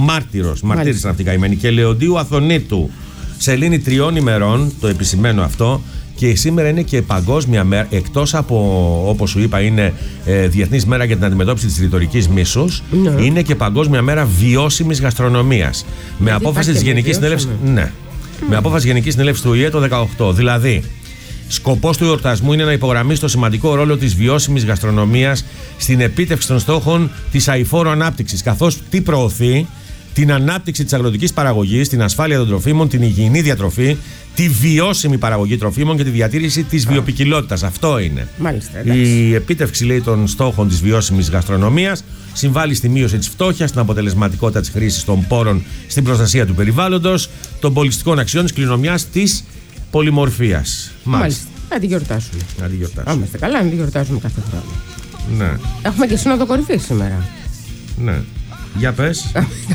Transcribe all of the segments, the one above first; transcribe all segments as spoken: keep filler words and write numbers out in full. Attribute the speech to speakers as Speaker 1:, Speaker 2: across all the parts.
Speaker 1: μάρτυρος, μαρτύρης ήταν αυτή η καημένη. Και Λεοντίου Αθωνίτου, σελήνη τριών ημερών, το επισημαίνω αυτό. Και σήμερα είναι και παγκόσμια μέρα, εκτός από, όπως σου είπα, είναι ε, Διεθνής Μέρα για την Αντιμετώπιση της Ρητορικής Μίσους, ναι. Είναι και Παγκόσμια Μέρα Βιώσιμης Γαστρονομίας. Με απόφαση της Γενικής Συνέλευσης. Ναι. Mm. Με απόφαση Γενικής Συνέλευσης του Ο Η Ε το δεκαοκτώ. Δηλαδή, σκοπός του εορτασμού είναι να υπογραμμίσει το σημαντικό ρόλο της βιώσιμης γαστρονομίας στην επίτευξη των στόχων της αειφόρου ανάπτυξης, καθώς τι προωθεί? Την ανάπτυξη της αγροτικής παραγωγής, την ασφάλεια των τροφίμων, την υγιεινή διατροφή, τη βιώσιμη παραγωγή τροφίμων και τη διατήρηση της βιοποικιλότητας. Αυτό είναι.
Speaker 2: Μάλιστα,
Speaker 1: η επίτευξη, λέει, των στόχων της βιώσιμης γαστρονομίας συμβάλλει στη μείωση της φτώχειας, στην αποτελεσματικότητα της χρήσης των πόρων, στην προστασία του περιβάλλοντος, των πολιστικών αξιών, της κληρονομιάς, της πολυμορφίας.
Speaker 2: Μάλιστα. Να τη γιορτάσουμε.
Speaker 1: Να τη γιορτάσουμε.
Speaker 2: Είμαστε καλά, να τη γιορτάσουμε κάθε χρόνο.
Speaker 1: Ναι.
Speaker 2: Έχουμε και σύνοδο κορυφής σήμερα.
Speaker 1: Ναι. Για πες.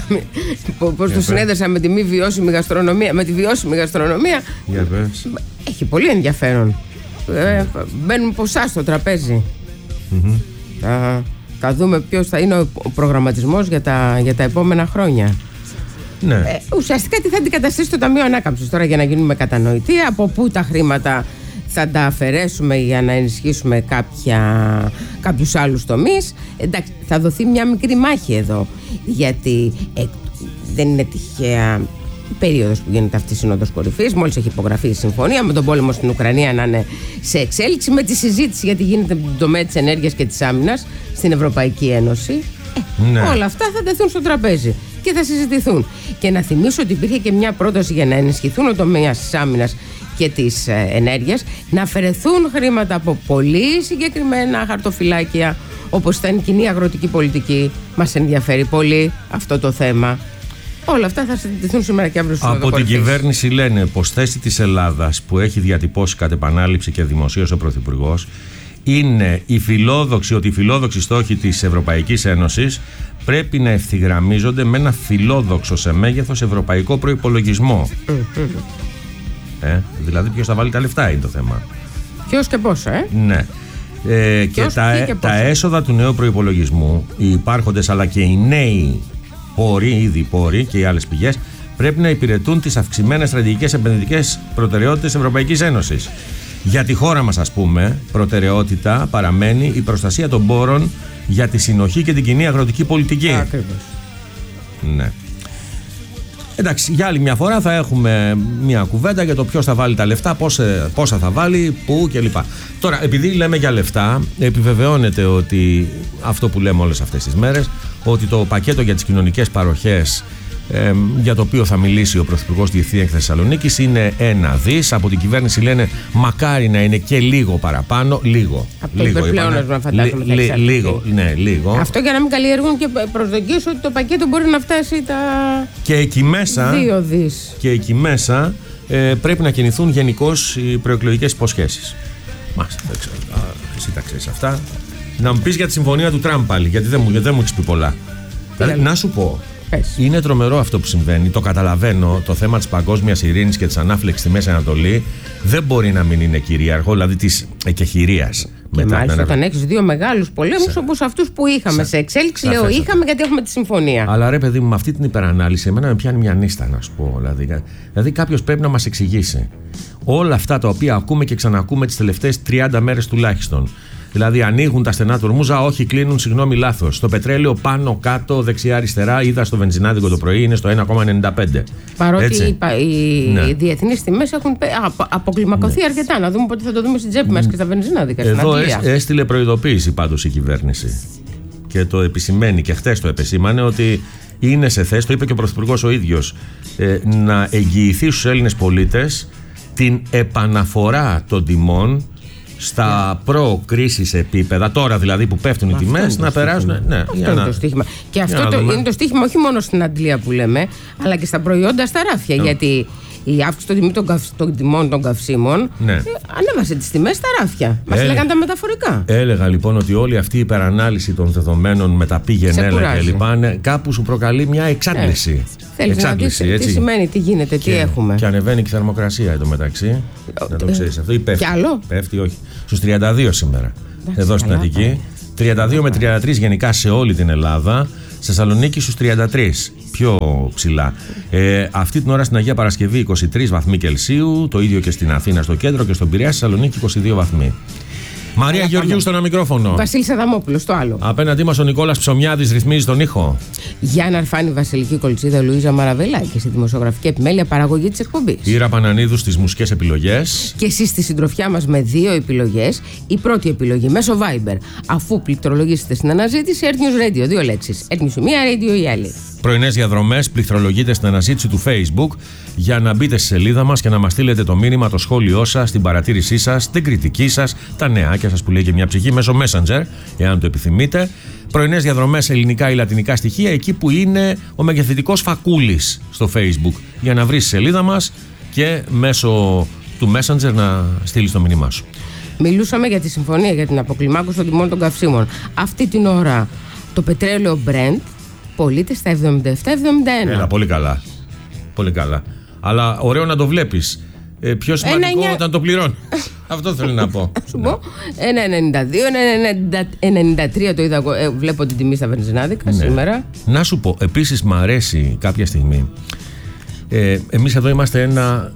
Speaker 2: Πώς το συνέδεσα με τη μη βιώσιμη γαστρονομία, με τη βιώσιμη γαστρονομία.
Speaker 1: Για πες.
Speaker 2: Έχει πολύ ενδιαφέρον. Ε, μπαίνουν ποσά στο τραπέζι. Mm-hmm. Θα, θα δούμε ποιος θα είναι ο προγραμματισμός για τα, για τα επόμενα χρόνια.
Speaker 1: Ναι.
Speaker 2: Ε, ουσιαστικά τι θα αντικαταστήσει το Ταμείο Ανάκαμψης τώρα, για να γίνουμε κατανοητοί, από πού τα χρήματα θα τα αφαιρέσουμε για να ενισχύσουμε κάποια, κάποιους άλλους τομείς. Εντάξει, θα δοθεί μια μικρή μάχη εδώ, γιατί ε, δεν είναι τυχαία η περίοδος που γίνεται αυτή η Σύνοδος Κορυφής. Μόλις έχει υπογραφεί η συμφωνία, με τον πόλεμο στην Ουκρανία να είναι σε εξέλιξη, με τη συζήτηση γιατί γίνεται με τον τομέα της ενέργειας και της άμυνας στην Ευρωπαϊκή Ένωση. Ε, ναι. Όλα αυτά θα τεθούν στο τραπέζι και θα συζητηθούν. Και να θυμίσω ότι υπήρχε και μια πρόταση για να ενισχυθούν ο τομέας της άμυνας και της ε, ενέργειας, να αφαιρεθούν χρήματα από πολύ συγκεκριμένα χαρτοφυλάκια, όπως ήταν η κοινή αγροτική πολιτική. Μας ενδιαφέρει πολύ αυτό το θέμα. Όλα αυτά θα συζητηθούν σήμερα και αύριο.
Speaker 1: Από την κυβέρνηση λένε πως θέση της Ελλάδας, που έχει διατυπώσει κατ' επανάληψη και δημοσίως ο Πρωθυπουργός, είναι η φιλόδοξη, ότι οι φιλόδοξοι στόχοι της Ευρωπαϊκής Ένωσης πρέπει να ευθυγραμμίζονται με ένα φιλόδοξο σε μέγεθος ευρωπαϊκό προϋπολογισμό. Ε, δηλαδή ποιος θα βάλει τα λεφτά είναι το θέμα.
Speaker 2: Ποιος και πόσο, ε?
Speaker 1: Ναι. Ε, και τα, και τα έσοδα του νέου προϋπολογισμού, οι υπάρχοντες αλλά και οι νέοι πόροι, ήδη πόροι και οι άλλες πηγές, πρέπει να υπηρετούν τις αυξημένες στρατηγικές επενδυτικές προτεραιότητες Ευρωπαϊκής Ένωσης. Για τη χώρα μας, ας πούμε, προτεραιότητα παραμένει η προστασία των πόρων για τη συνοχή και την κοινή αγροτική πολιτική.
Speaker 2: Ακριβώς.
Speaker 1: Ναι. Εντάξει, για άλλη μια φορά θα έχουμε μια κουβέντα για το ποιος θα βάλει τα λεφτά, πόσα, πόσα θα βάλει, πού κλπ. Τώρα, επειδή λέμε για λεφτά, επιβεβαιώνεται ότι αυτό που λέμε όλες αυτές τις μέρες, ότι το πακέτο για τις κοινωνικές παροχές, ε, για το οποίο θα μιλήσει ο Πρωθυπουργός στη Διευθύνη Έκθεση Θεσσαλονίκης, είναι ένα δις. Από την κυβέρνηση λένε μακάρι να είναι και λίγο παραπάνω. Λίγο.
Speaker 2: Από το υπερπλεόνασμα, φαντάζομαι.
Speaker 1: Λι, λι, λίγο, ναι, λίγο.
Speaker 2: Αυτό για να μην καλλιεργούν και προσδοκίες ότι το πακέτο μπορεί να φτάσει τα
Speaker 1: και εκεί μέσα,
Speaker 2: δύο δις.
Speaker 1: Και εκεί μέσα ε, πρέπει να κινηθούν γενικώς οι προεκλογικές υποσχέσεις. Μάλιστα, δεν ξέρω. Α, εσύ τα ξέρεις αυτά. Να μου πεις για τη συμφωνία του Τραμπ πάλι, γιατί δεν μου, γιατί δεν μου έχεις πει πολλά. Δηλαδή, να σου πω. Πες. Είναι τρομερό αυτό που συμβαίνει. Το καταλαβαίνω. Το θέμα της παγκόσμιας ειρήνης και της ανάφλεξης στη Μέση Ανατολή δεν μπορεί να μην είναι κυρίαρχο, δηλαδή της εκεχηρίας.
Speaker 2: Και μάλιστα όταν έχεις δύο μεγάλους πολέμους όπως αυτούς που είχαμε σε, σε εξέλιξη, λέω είχαμε γιατί έχουμε τη συμφωνία.
Speaker 1: Αλλά ρε παιδί μου, με αυτή την υπερανάλυση, εμένα με πιάνει μια νύστα να σου πω. Δηλαδή, δηλαδή κάποιος πρέπει να μας εξηγήσει όλα αυτά τα οποία ακούμε και ξανακούμε τις τελευταίες τριάντα μέρες τουλάχιστον. Δηλαδή ανοίγουν τα στενά του Ορμούζα, όχι κλείνουν, συγγνώμη, λάθος. Το πετρέλαιο πάνω, κάτω, δεξιά, αριστερά, είδα στο βενζινάδικο το πρωί, είναι στο ένα κόμμα ενενήντα πέντε.
Speaker 2: Παρότι οι, οι, ναι. οι διεθνείς τιμές έχουν απο, αποκλιμακωθεί ναι. αρκετά. Να δούμε πότε θα το δούμε στην τσέπη μας και στα βενζινάδικα.
Speaker 1: Εδώ έστειλε προειδοποίηση πάντως η κυβέρνηση. Και το επισημαίνει και χτες το επεσήμανε ότι είναι σε θέση, το είπε και ο Πρωθυπουργός ο ίδιος, ε, να εγγυηθεί στους Έλληνες πολίτες την επαναφορά των τιμών στα προ-κρίσης επίπεδα, τώρα δηλαδή που πέφτουν οι τιμές, να περάσουν. Ναι,
Speaker 2: αυτό είναι να... το στοίχημα. Και αυτό το, είναι το στοίχημα όχι μόνο στην Αντλία που λέμε, αλλά και στα προϊόντα στα ράφια. Yeah. Γιατί η αύξηση των, τιμή των, καυ... των τιμών των καυσίμων ναι. ε, ανέβασε τις τιμές στα ράφια. Μας έλεγαν τα μεταφορικά.
Speaker 1: Έλεγα λοιπόν ότι όλη αυτή η υπερανάλυση των δεδομένων με τα πήγαινέλα και λοιπά κάπου σου προκαλεί μια εξάντληση.
Speaker 2: Yeah. Θέλεις εξάντληση, να δεις τι σημαίνει, τι γίνεται,
Speaker 1: και,
Speaker 2: τι έχουμε.
Speaker 1: Και ανεβαίνει και η θερμοκρασία εντωμεταξύ. Να το ξέρεις αυτό. Ή πέφτει.
Speaker 2: Κι άλλο.
Speaker 1: Πέφτει, όχι. Στους τριάντα δύο σήμερα. Εντάξει, εδώ στην Αττική. τριάντα δύο με τριάντα τρία γενικά σε όλη την Ελλάδα. Στη Θεσσαλονίκη στους τριάντα τρία, πιο ψηλά. Ε, αυτή την ώρα στην Αγία Παρασκευή είκοσι τρεις βαθμοί Κελσίου, το ίδιο και στην Αθήνα στο κέντρο και στον Πειραιά, στη Θεσσαλονίκη είκοσι δύο βαθμοί. Μαρία Γεωργίου στο ένα μικρόφωνο.
Speaker 2: Βασίλης Αδαμόπουλος στο άλλο.
Speaker 1: Απέναντί μας ο Νικόλας Ψωμιάδης ρυθμίζει τον ήχο.
Speaker 2: Γιάννα Αρφάνη, Βασιλική Κολτσίδα, Λουίζα Μαραβέλα και στη δημοσιογραφική επιμέλεια παραγωγή της εκπομπής.
Speaker 1: Ήρα Πανανίδου στις μουσικές επιλογές.
Speaker 2: Και εσείς στη συντροφιά μας με δύο επιλογές. Η πρώτη επιλογή μέσω Viber. Αφού πληκτρολογήσετε στην αναζήτηση Earth News Radio, δύο λέξεις. Earth News η μία, Radio η άλλη.
Speaker 1: Πρωινές διαδρομές, πληκτρολογείτε στην αναζήτηση του Facebook για να μπείτε στη σελίδα μας και να μας στείλετε το μήνυμα, το σχόλιο σας, την παρατήρησή σας, την κριτική σας, τα νεάκια σας που λέει και μια ψυχή μέσω Messenger, εάν το επιθυμείτε. Πρωινές διαδρομές, ελληνικά ή λατινικά στοιχεία, εκεί που είναι ο μεγεθυντικός φακούλης στο Facebook, για να βρεις τη σελίδα μας και μέσω του Messenger να στείλεις το μήνυμά σου.
Speaker 2: Μιλούσαμε για τη συμφωνία για την αποκλιμάκωση των τιμών των καυσίμων. Αυτή την ώρα το πετρέλαιο Brent πωλείται στα εβδομήντα επτά εβδομήντα ένα.
Speaker 1: Έλα, πολύ καλά. Πολύ καλά. Αλλά ωραίο να το βλέπεις. Ε, πιο σημαντικό ένα, όταν το πληρώνει. Αυτό θέλω να πω.
Speaker 2: Σου πω. ένα ενενήντα δύο, ένα ενενήντα τρία το είδα εγώ. Ε, βλέπω την τιμή στα βενζινάδικα, ναι, σήμερα.
Speaker 1: Να σου πω, επίσης μ' αρέσει κάποια στιγμή. Ε, εμείς εδώ είμαστε ένα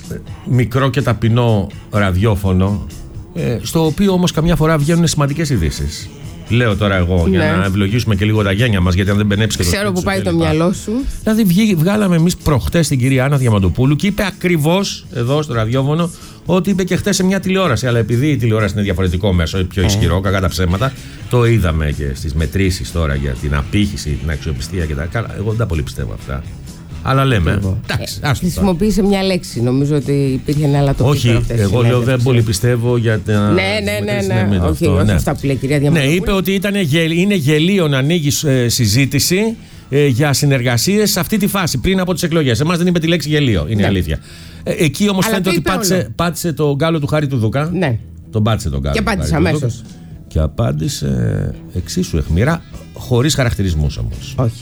Speaker 1: μικρό και ταπεινό ραδιόφωνο, ε, στο οποίο όμως καμιά φορά βγαίνουν σημαντικές ειδήσεις. Λέω τώρα εγώ, ναι, για να ευλογήσουμε και λίγο τα γένια μας, γιατί αν δεν μπενέψει και το
Speaker 2: ξέρω που πάει το μυαλό σου.
Speaker 1: Δηλαδή, βγή, βγάλαμε εμείς προχτές την κυρία Άννα Διαμαντοπούλου και είπε ακριβώς εδώ στο ραδιόφωνο ότι είπε και χτες σε μια τηλεόραση. Αλλά επειδή η τηλεόραση είναι διαφορετικό μέσο, πιο ισχυρό, ε. κακά τα ψέματα, το είδαμε και στις μετρήσεις τώρα για την απήχηση, την αξιοπιστία και τα καλά. Εγώ δεν τα πολύ πιστεύω αυτά. Αλλά λέμε. Εντάξει,
Speaker 2: ε, χρησιμοποίησε μια λέξη. Νομίζω ότι υπήρχε ένα άλλο τοπίο.
Speaker 1: Όχι, εγώ λέω δεν πολύ πιστεύω για τα.
Speaker 2: Ναι, ναι, ναι. ναι, ναι. Όχι, αυτό, όχι ναι. Αυτά που λέει η κυρία Διαμαντοπούλου.
Speaker 1: Ναι, είπε ότι ήταν, είναι γελίο να ανοίγει ε, συζήτηση ε, για συνεργασίες σε αυτή τη φάση πριν από τις εκλογές. Εμάς δεν είπε τη λέξη γελίο. Είναι, ναι, αλήθεια. Ε, εκεί όμως φαίνεται ότι πάτησε, πάτησε τον γκάλο του Χάρη του Δούκα.
Speaker 2: Ναι.
Speaker 1: Τον πάτησε τον γκάλο.
Speaker 2: Και απάντησε αμέσως.
Speaker 1: Και απάντησε εξίσου αιχμηρά, χωρίς χαρακτηρισμούς όμως.
Speaker 2: Όχι.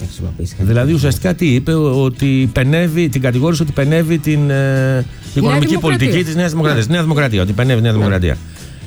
Speaker 1: Δηλαδή ουσιαστικά τι είπε, ότι πενεύει, την κατηγόρησε ότι πενεύει την ε, οικονομική πολιτική της Νέας Δημοκρατίας. Νέα Δημοκρατία, ότι πενεύει η Νέα Δημοκρατία.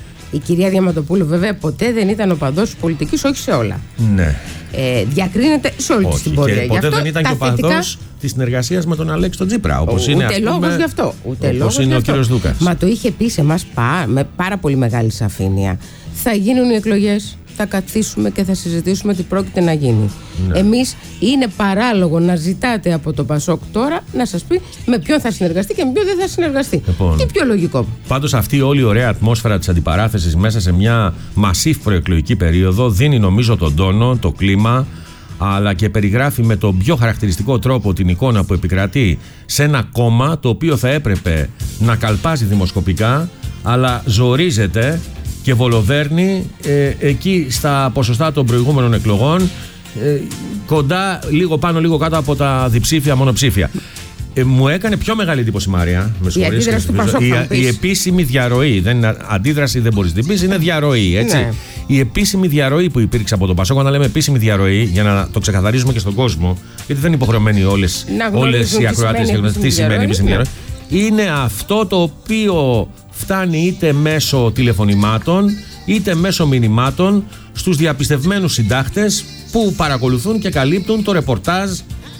Speaker 2: Η κυρία Διαμαντοπούλου βέβαια ποτέ δεν ήταν ο παδός της πολιτικής, όχι σε όλα.
Speaker 1: Ναι.
Speaker 2: Ε, διακρίνεται σε όλη την πορεία.
Speaker 1: Και ποτέ αυτό, δεν ήταν και ο θετικά... παδός της συνεργασίας με τον Αλέξη τον Τσίπρα. Όπως
Speaker 2: ούτε
Speaker 1: είναι, ας πούμε,
Speaker 2: λόγος γι' αυτό. Ούτε
Speaker 1: όπως είναι ο κύριος Δούκας.
Speaker 2: Μα το είχε πει σε εμάς πά, με πάρα πολύ μεγάλη σαφήνεια. Θα γίνουν οι εκλογές. Θα καθίσουμε και θα συζητήσουμε τι πρόκειται να γίνει. Ναι. Εμείς είναι παράλογο να ζητάτε από το Πασόκ τώρα να σας πει με ποιον θα συνεργαστεί και με ποιον δεν θα συνεργαστεί. Λοιπόν, τι πιο λογικό.
Speaker 1: Πάντως αυτή η όλη ωραία ατμόσφαιρα της αντιπαράθεσης μέσα σε μια μασίφ προεκλογική περίοδο δίνει νομίζω τον τόνο, το κλίμα, αλλά και περιγράφει με τον πιο χαρακτηριστικό τρόπο την εικόνα που επικρατεί σε ένα κόμμα το οποίο θα έπρεπε να καλπάζει δημοσκοπικά, αλλά ζορίζεται και βολοδέρνει ε, εκεί στα ποσοστά των προηγούμενων εκλογών, ε, κοντά, λίγο πάνω, λίγο κάτω από τα διψήφια, μονοψήφια. Ε, μου έκανε πιο μεγάλη εντύπωση, Μαρία. Με
Speaker 2: η αντίδραση του Πασόκ,
Speaker 1: η, η επίσημη διαρροή. Δεν είναι αντίδραση, δεν μπορείς να την πεις, είναι διαρροή. Έτσι. Ναι. Η επίσημη διαρροή που υπήρξε από τον Πασόκ, όταν λέμε επίσημη διαρροή, για να το ξεκαθαρίζουμε και στον κόσμο, γιατί δεν είναι υποχρεωμένοι όλες, όλες οι ακροάτες και τι σημαίνει επίσημη διαρροή. Είναι αυτό το οποίο φτάνει είτε μέσω τηλεφωνημάτων είτε μέσω μηνυμάτων στους διαπιστευμένους συντάκτες που παρακολουθούν και καλύπτουν το ρεπορτάζ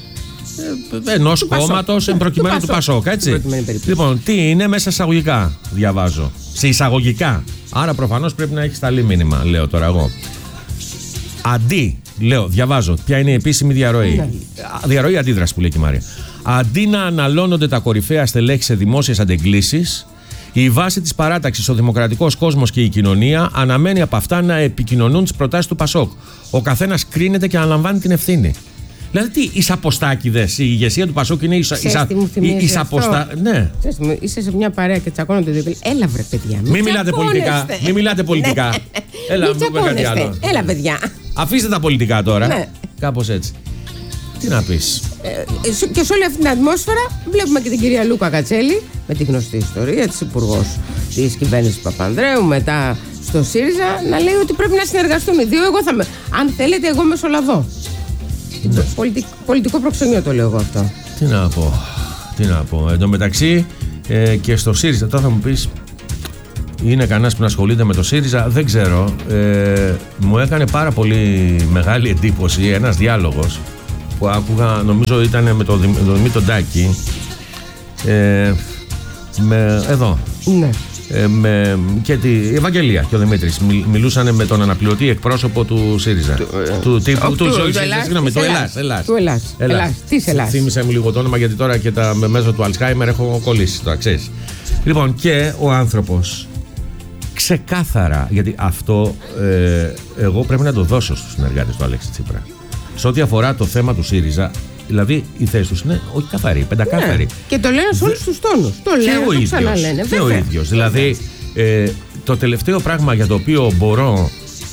Speaker 1: ενός κόμματος, εν προκειμένου του Πασόκ, έτσι. Λοιπόν, τι είναι μέσα εισαγωγικά, διαβάζω. Σε εισαγωγικά. Άρα προφανώς πρέπει να έχει σταλεί μήνυμα, λέω τώρα εγώ. Αντί, λέω, διαβάζω, ποια είναι η επίσημη διαρροή. Ναι. Διαρροή αντίδραση που λέει και η Μαρία. Αντί να αναλώνονται τα κορυφαία στελέχη σε δημόσιες αντεγκλήσεις, η βάση της παράταξης, ο δημοκρατικός κόσμος και η κοινωνία αναμένει από αυτά να επικοινωνούν τις προτάσεις του Πασόκ. Ο καθένας κρίνεται και αναλαμβάνει την ευθύνη. Δηλαδή, τι εισαποστάκηδες, η ηγεσία του Πασόκ είναι εισαποστά. Ναι.
Speaker 2: Είσαι σε μια παρέα και τσακώνονται δύο. Έλα, βρε παιδιά.
Speaker 1: Μην μιλάτε πολιτικά. Μην μιλάτε πολιτικά. Έλα, μην πούμε κάτι άλλο.
Speaker 2: Έλα, παιδιά.
Speaker 1: Αφήστε τα πολιτικά τώρα. Κάπως έτσι. Τι να πεις.
Speaker 2: Ε, και σε όλη αυτή την ατμόσφαιρα βλέπουμε και την κυρία Λούκα Κατσέλη με τη γνωστή ιστορία της υπουργός της κυβέρνησης Παπανδρέου, μετά στο ΣΥΡΙΖΑ, να λέει ότι πρέπει να συνεργαστούν οι δύο. Εγώ θα με, αν θέλετε, εγώ μεσολαβώ. Ναι. Πολιτικ, πολιτικό προξενείο το λέω εγώ αυτό.
Speaker 1: Τι να πω. Τι να πω. Εν τω μεταξύ ε, και στο ΣΥΡΙΖΑ τώρα θα μου πεις, είναι κανένας που να ασχολείται με το ΣΥΡΙΖΑ, δεν ξέρω. Ε, μου έκανε πάρα πολύ μεγάλη εντύπωση ένας διάλογος που άκουγα, νομίζω ήταν με τον Δημήτρη Τάκη. Ε, με, εδώ.
Speaker 2: Ναι.
Speaker 1: Ε, με, και τη Ευαγγελία και ο Δημήτρης μιλούσαν με τον αναπληρωτή εκπρόσωπο του ΣΥΡΙΖΑ. Του, ε, του τύπου του, του, του, συγγνώμη, του Ελλάς. Ελλάς.
Speaker 2: Του Ελλάς. Ελλάς. Της Ελλάς.
Speaker 1: Θύμισε μου λίγο το όνομα, γιατί τώρα και τα, μέσω του Αλτσχάιμερ έχω κολλήσει. Τώρα ξέρεις. Λοιπόν, και ο άνθρωπος ξεκάθαρα, γιατί αυτό ε, εγώ πρέπει να το δώσω στους συνεργάτες του Αλέξη Τσίπρα. Σε ό,τι αφορά το θέμα του ΣΥΡΙΖΑ, δηλαδή η θέση τους είναι όχι καθαρή, πεντακάθαρη.
Speaker 2: Ναι. Και το λένε σε όλους τους τόνους. Το
Speaker 1: και
Speaker 2: λένε,
Speaker 1: ο
Speaker 2: το
Speaker 1: ίδιος,
Speaker 2: ξαναλένε.
Speaker 1: και ο ίδιος. Δηλαδή, ε, το τελευταίο πράγμα για το οποίο μπορώ.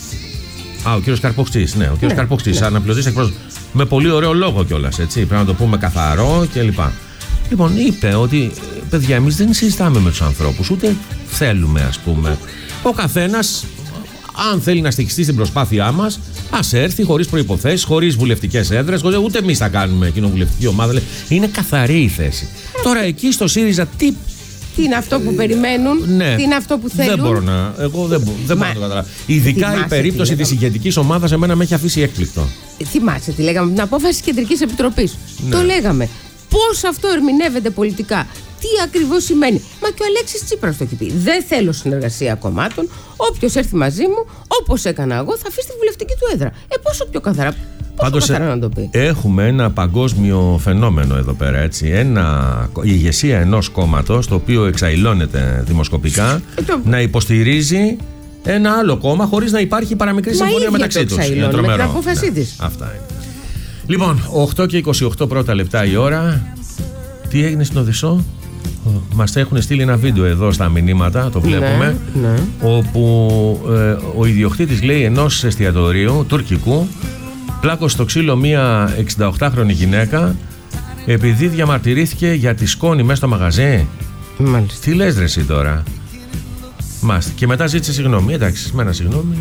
Speaker 1: Α, ο κύριος Καρποξής, ναι, ο κύριος ναι, Καρποξής, ναι. Αναπληρωτής εκπρόσωπος. Με πολύ ωραίο λόγο κιόλας, έτσι. Πρέπει να το πούμε καθαρό κλπ. Λοιπόν, είπε ότι παιδιά, εμείς δεν συζητάμε με τους ανθρώπους, ούτε θέλουμε, ας πούμε. Ο καθένας, αν θέλει να στοιχιστεί στην προσπάθειά μας, ας έρθει χωρίς προϋποθέσεις, χωρίς βουλευτικές έδρες, ούτε εμείς θα κάνουμε κοινοβουλευτική ομάδα. Είναι καθαρή η θέση. Τώρα εκεί στο ΣΥΡΙΖΑ τι.
Speaker 2: Τι είναι αυτό που περιμένουν,
Speaker 1: ναι.
Speaker 2: τι είναι αυτό που θέλουν.
Speaker 1: Δεν μπορώ να. Εγώ δεν, δεν μπορώ να το καταλάβω. Ειδικά η περίπτωση της ηγετικής ομάδας εμένα με έχει αφήσει έκπληκτο.
Speaker 2: Θυμάσαι τι λέγαμε, την απόφαση της Κεντρικής Επιτροπής. Ναι. Το λέγαμε. Πώς αυτό ερμηνεύεται πολιτικά, τι ακριβώς σημαίνει. Μα και ο Αλέξης Τσίπρας το έχει πει. Δεν θέλω συνεργασία κομμάτων. Όποιος έρθει μαζί μου, όπως έκανα εγώ, θα αφήσει τη βουλευτική του έδρα. Ε, πόσο πιο καθαρά. Πόσο Πάντως, καθαρά να το πει.
Speaker 1: Έχουμε ένα παγκόσμιο φαινόμενο εδώ πέρα. Έτσι. Ένα, η ηγεσία ενός κόμματος, το οποίο εξαϊλώνεται δημοσκοπικά, ε, το... να υποστηρίζει ένα άλλο κόμμα χωρίς να υπάρχει παραμικρή συμφωνία μεταξύ τους.
Speaker 2: Είναι τρομερό. Με την απόφασή της.
Speaker 1: Ναι, αυτά είναι. Λοιπόν, οκτώ και είκοσι οκτώ πρώτα λεπτά η ώρα. Τι έγινε στην Οδυσσό? Μας έχουν στείλει ένα βίντεο εδώ στα μηνύματα, το βλέπουμε,
Speaker 2: ναι, ναι.
Speaker 1: Όπου ε, ο ιδιοκτήτης, λέει, ενός εστιατορίου τουρκικού πλάκωσε στο ξύλο μία εξηνταοκτάχρονη γυναίκα επειδή διαμαρτυρήθηκε για τη σκόνη μέσα στο μαγαζί.
Speaker 2: Μάλιστα.
Speaker 1: Τι λες ρε εσύ τώρα? Μάλιστα. Και μετά ζήτησε συγγνώμη. Εντάξει, με ένα συγγνώμη.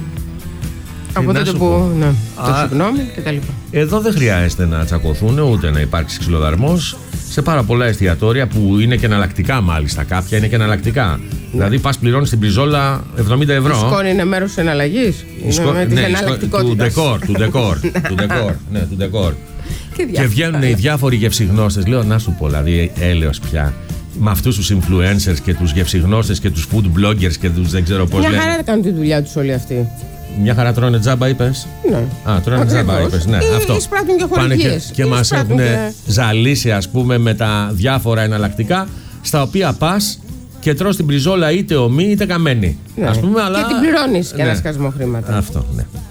Speaker 2: Από τότε που. Ναι, το συγγνώμη και τα λοιπά.
Speaker 1: Εδώ δεν χρειάζεται να τσακωθούν ούτε να υπάρξει ξυλοδαρμός. Σε πάρα πολλά εστιατόρια που είναι και εναλλακτικά, μάλιστα. Κάποια είναι και εναλλακτικά. Ναι. Δηλαδή, πας πληρώνεις την μπριζόλα εβδομήντα ευρώ. Η
Speaker 2: σκόνη είναι μέρος της εναλλαγής.
Speaker 1: Σκο... Ναι, του ντεκόρ. Του ντεκόρ. του ντεκόρ. Ναι, του ντεκόρ. Και, και βγαίνουν οι διάφοροι γευσιγνώστες. Λέω, να σου πω, δηλαδή, έλεος πια. Με αυτούς τους influencers και τους γευσιγνώστες και τους food bloggers και τους δεν ξέρω πώς.
Speaker 2: Μια χαρά δεν κάνουν τη δουλειά τους όλοι αυτοί.
Speaker 1: Μια χαρά τρώνε τζάμπα, είπες.
Speaker 2: Ναι.
Speaker 1: Α, τρώνε τζάμπα, είπες. Ναι,
Speaker 2: ή,
Speaker 1: αυτό.
Speaker 2: Εισπράττουν και χορηγίες.
Speaker 1: Και, και μας έχουν και... ζαλίσει, ας πούμε, με τα διάφορα εναλλακτικά, στα οποία πας και τρως την μπριζόλα είτε ομή είτε καμένη.
Speaker 2: Ναι.
Speaker 1: Ας πούμε, αλλά...
Speaker 2: Και την πληρώνεις και ναι. Ένα σκασμό χρήματα.
Speaker 1: Αυτό, ναι.